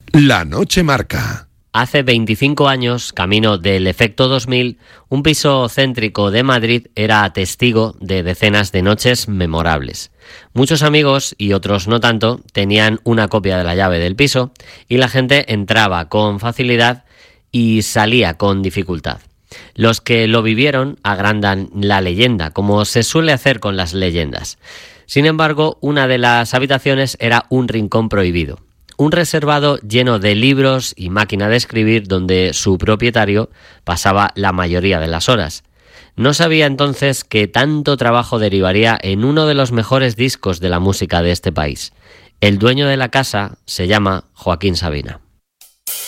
La Noche Marca. Hace 25 años, camino del efecto 2000, un piso céntrico de Madrid era testigo de decenas de noches memorables. Muchos amigos, y otros no tanto, tenían una copia de la llave del piso y la gente entraba con facilidad y salía con dificultad. Los que lo vivieron agrandan la leyenda, como se suele hacer con las leyendas. Sin embargo, una de las habitaciones era un rincón prohibido. Un reservado lleno de libros y máquina de escribir donde su propietario pasaba la mayoría de las horas. No sabía entonces que tanto trabajo derivaría en uno de los mejores discos de la música de este país. El dueño de la casa se llama Joaquín Sabina.